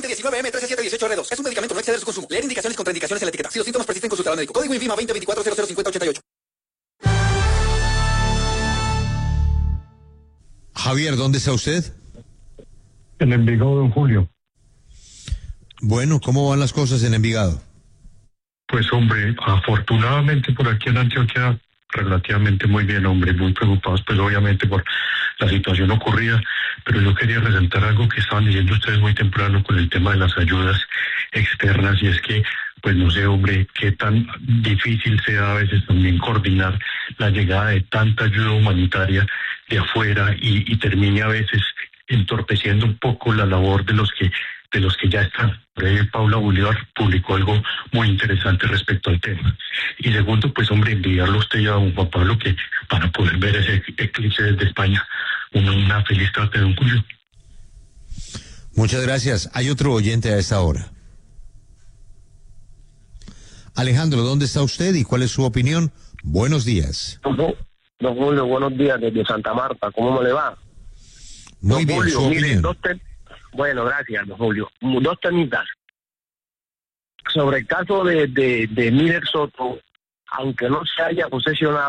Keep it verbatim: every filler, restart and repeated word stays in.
diecinueve M trece siete dieciocho R dos. Es un medicamento, no exceder su consumo. Leer indicaciones y contraindicaciones en la etiqueta. Si los síntomas persisten, consultar al médico. Código INVIMA veinte veinticuatro cero cero cincuenta ochenta y ocho. Javier, ¿dónde está usted? En Envigado, don Julio. Bueno, ¿cómo van las cosas en Envigado? Pues hombre, afortunadamente por aquí en Antioquia relativamente muy bien, hombre, muy preocupados pues obviamente por la situación ocurrida, pero yo quería resaltar algo que estaban diciendo ustedes muy temprano con el tema de las ayudas externas, y es que pues no sé, hombre, qué tan difícil sea a veces también coordinar la llegada de tanta ayuda humanitaria de afuera y, y termine a veces entorpeciendo un poco la labor de los que de los que ya están. Eh, Paula Bolívar publicó algo muy interesante respecto al tema. Y segundo, pues hombre, enviarlo a usted y a don Juan Pablo que para poder ver ese eclipse desde España, una, una feliz tarde, don Julio. Muchas gracias. Hay otro oyente a esta hora. Alejandro, ¿dónde está usted y cuál es su opinión? Buenos días. Don Julio, buenos días desde Santa Marta. ¿Cómo me le va? Muy don bien, Julio, su mire, opinión. dos te... Bueno, gracias, don Julio. Dos temitas. Sobre el caso de, de, de Miller Soto, aunque no se haya posesionado